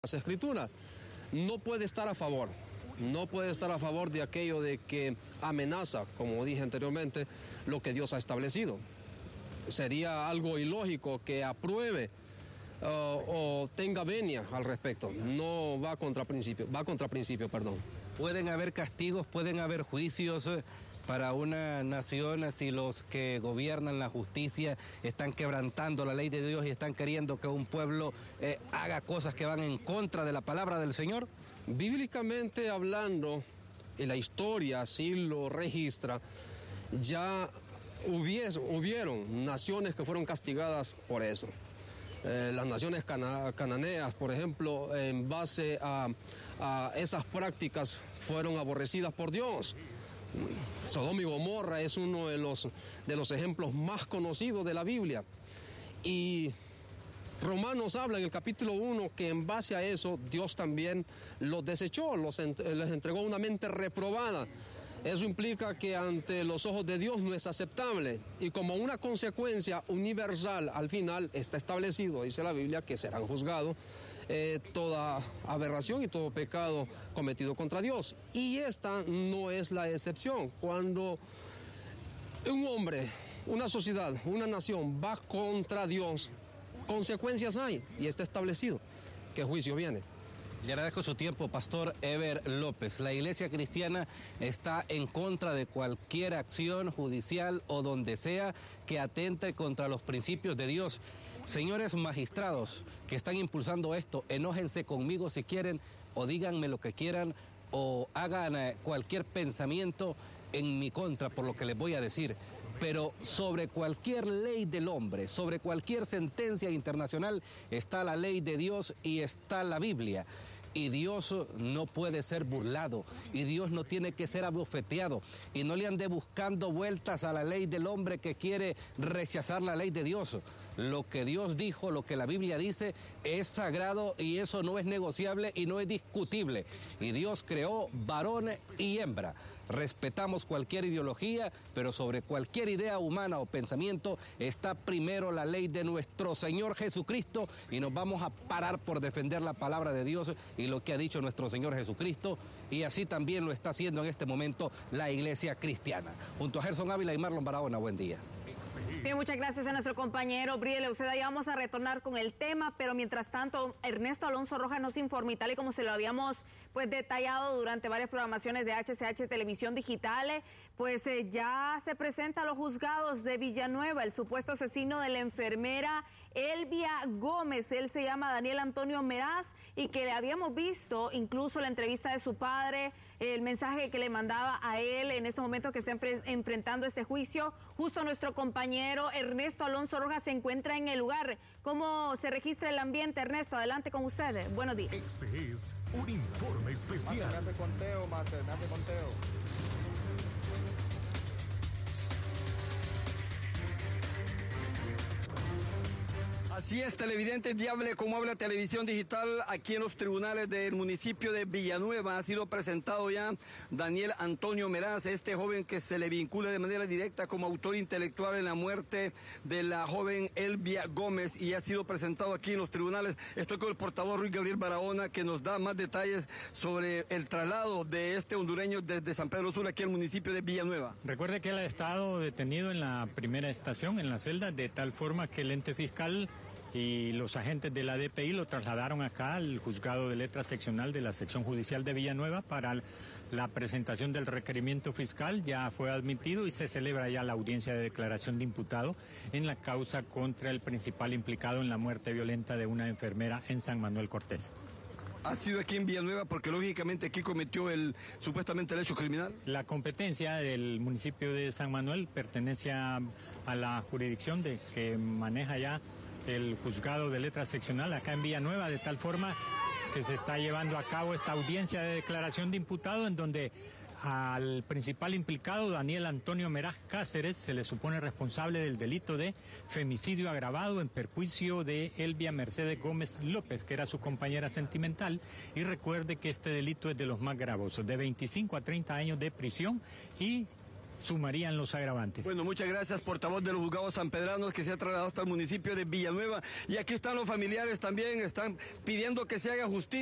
las Escrituras, no puede estar a favor. No puede estar a favor de aquello de que amenaza, como dije anteriormente, lo que Dios ha establecido. Sería algo ilógico que apruebe o tenga venia al respecto. No va contra principio, perdón. Pueden haber castigos, pueden haber juicios para una nación si los que gobiernan la justicia están quebrantando la ley de Dios y están queriendo que un pueblo haga cosas que van en contra de la palabra del Señor. Bíblicamente hablando, y la historia así lo registra, ya hubieron naciones que fueron castigadas por eso. Las naciones cananeas, por ejemplo, en base a esas prácticas fueron aborrecidas por Dios. Sodoma y Gomorra es uno de los ejemplos más conocidos de la Biblia. Y Romanos habla en el capítulo 1 que en base a eso Dios también los desechó, les entregó una mente reprobada. Eso implica que ante los ojos de Dios no es aceptable y como una consecuencia universal al final está establecido, dice la Biblia, que serán juzgados toda aberración y todo pecado cometido contra Dios. Y esta no es la excepción. Cuando un hombre, una sociedad, una nación va contra Dios, consecuencias hay y está establecido que juicio viene. Le agradezco su tiempo, Pastor Eber López. La Iglesia Cristiana está en contra de cualquier acción judicial o donde sea que atente contra los principios de Dios. Señores magistrados que están impulsando esto, enójense conmigo si quieren o díganme lo que quieran o hagan cualquier pensamiento en mi contra por lo que les voy a decir. Pero sobre cualquier ley del hombre, sobre cualquier sentencia internacional, está la ley de Dios y está la Biblia. Y Dios no puede ser burlado, y Dios no tiene que ser abofeteado, y no le ande buscando vueltas a la ley del hombre que quiere rechazar la ley de Dios. Lo que Dios dijo, lo que la Biblia dice, es sagrado y eso no es negociable y no es discutible. Y Dios creó varón y hembra. Respetamos cualquier ideología, pero sobre cualquier idea humana o pensamiento está primero la ley de nuestro Señor Jesucristo y nos vamos a parar por defender la palabra de Dios y lo que ha dicho nuestro Señor Jesucristo, y así también lo está haciendo en este momento la Iglesia Cristiana. Junto a Gerson Ávila y Marlon Barahona, buen día. Bien, muchas gracias a nuestro compañero Briel Euseda. Ya vamos a retornar con el tema, pero mientras tanto, Ernesto Alonso Rojas nos informa, y tal y como se lo habíamos detallado durante varias programaciones de HCH Televisión Digital, ya se presenta a los juzgados de Villanueva el supuesto asesino de la enfermera Elvia Gómez. Él se llama Daniel Antonio Meraz y que le habíamos visto incluso la entrevista de su padre, el mensaje que le mandaba a él en este momento que está enfrentando este juicio. Justo nuestro compañero Ernesto Alonso Rojas se encuentra en el lugar. ¿Cómo se registra el ambiente, Ernesto? Adelante con ustedes. Buenos días. Este es un informe especial. Me hace conteo. Así es, televidentes, Diable, como habla Televisión Digital, aquí en los tribunales del municipio de Villanueva ha sido presentado ya Daniel Antonio Meraz, este joven que se le vincula de manera directa como autor intelectual en la muerte de la joven Elvia Gómez, y ha sido presentado aquí en los tribunales. Estoy con el portavoz Ruiz Gabriel Barahona, que nos da más detalles sobre el traslado de este hondureño desde San Pedro Sula aquí al municipio de Villanueva. Recuerde que él ha estado detenido en la primera estación, en la celda, de tal forma que el ente fiscal y los agentes de la DPI lo trasladaron acá al juzgado de letra seccional de la sección judicial de Villanueva para la presentación del requerimiento fiscal. Ya fue admitido y se celebra ya la audiencia de declaración de imputado en la causa contra el principal implicado en la muerte violenta de una enfermera en San Manuel Cortés. ¿Ha sido aquí en Villanueva porque lógicamente aquí cometió supuestamente el hecho criminal? La competencia del municipio de San Manuel pertenece a la jurisdicción que maneja ya el juzgado de letra seccional acá en Villanueva, de tal forma que se está llevando a cabo esta audiencia de declaración de imputado en donde al principal implicado, Daniel Antonio Meraz Cáceres, se le supone responsable del delito de femicidio agravado en perjuicio de Elvia Mercedes Gómez López, que era su compañera sentimental, y recuerde que este delito es de los más gravosos, de 25 a 30 años de prisión y sumarían los agravantes. Bueno, muchas gracias, portavoz de los juzgados sanpedranos, que se ha trasladado hasta el municipio de Villanueva. Y aquí están los familiares también, están pidiendo que se haga justicia.